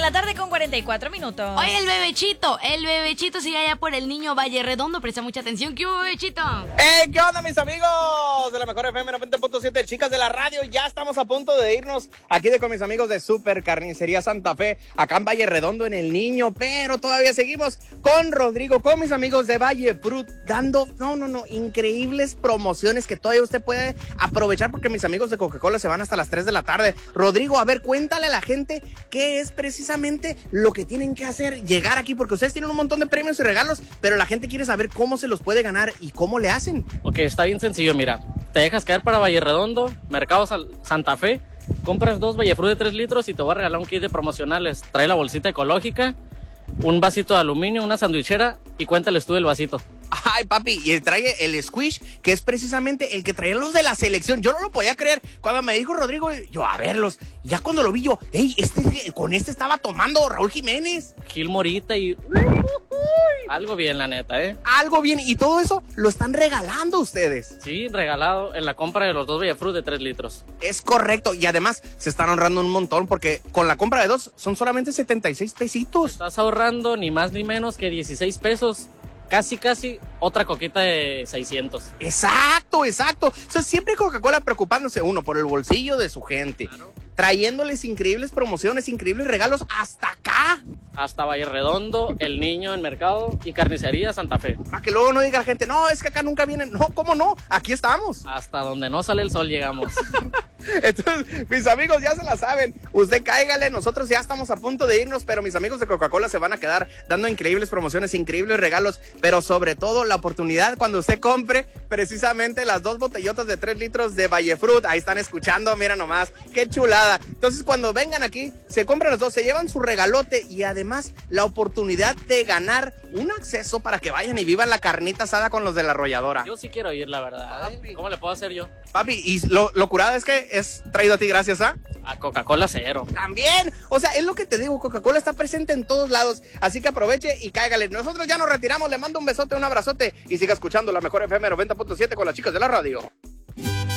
la tarde con 44 minutos. Oye, el bebechito sigue allá por el niño Valle Redondo. Presta mucha atención. ¿Qué hubo, bebechito? ¿Qué onda, mis amigos de la mejor FM 90.7, chicas de la radio? Ya estamos a punto de irnos aquí con mis amigos de Super Carnicería Santa Fe, acá en Valle Redondo, en El Niño, pero todavía seguimos con Rodrigo, con mis amigos de Valle Fruit, dando, increíbles promociones que todavía usted puede aprovechar, porque mis amigos de Coca-Cola se van hasta las 3 de la tarde. Rodrigo, a ver, cuéntale a la gente qué es precisamente lo que tienen que hacer, llegar aquí, porque ustedes tienen un montón de premios y regalos, pero la gente quiere saber cómo se los puede ganar y cómo le hacen. Ok, está bien sencillo, mira, te dejas caer para Valle Redondo, Mercado Santa Fe, compras 2 Vallefruit de 3 litros y te voy a regalar un kit de promocionales. Trae la bolsita ecológica, un vasito de aluminio, una sandwichera y cuéntales tú el vasito. Ay, papi, y trae el squish, que es precisamente el que traían los de la selección. Yo no lo podía creer. Cuando me dijo Rodrigo, yo a verlos. Ya cuando lo vi yo, con este estaba tomando Raúl Jiménez. Gil Morita y... algo bien, la neta, ¿eh? Algo bien, y todo eso lo están regalando ustedes. Sí, regalado en la compra de los 2 Vallefruit de 3 litros. Es correcto, y además se están ahorrando un montón, porque con la compra de 2 son solamente 76 pesitos. Estás ahorrando ni más ni menos que 16 pesos. Casi otra coquita de 600. Exacto. O sea, siempre Coca-Cola preocupándose uno por el bolsillo de su gente. Claro. Trayéndoles increíbles promociones, increíbles regalos hasta acá. Hasta Valle Redondo, El Niño en Mercado y Carnicería Santa Fe. Para que luego no diga la gente, no, es que acá nunca vienen. No, ¿cómo no? Aquí estamos. Hasta donde no sale el sol llegamos. Entonces, mis amigos ya se la saben. Usted cáigale, nosotros ya estamos a punto de irnos, pero mis amigos de Coca-Cola se van a quedar dando increíbles promociones, increíbles regalos, pero sobre todo la oportunidad cuando usted compre precisamente las 2 botellotas de 3 litros de Vallefruit. Ahí están escuchando, mira nomás, qué chulada. Entonces, cuando vengan aquí, se compran los 2, se llevan su regalote y además la oportunidad de ganar un acceso para que vayan y vivan la carnita asada con los de la arrolladora. Yo sí quiero ir, la verdad. ¿Cómo le puedo hacer yo? Papi, y lo curado es que es traído a ti gracias a Coca-Cola Cero. También, o sea, es lo que te digo, Coca-Cola está presente en todos lados, así que aproveche y cáigale. Nosotros ya nos retiramos, le mando un besote, un abrazote y siga escuchando la mejor FM 90.7 con las chicas de la radio.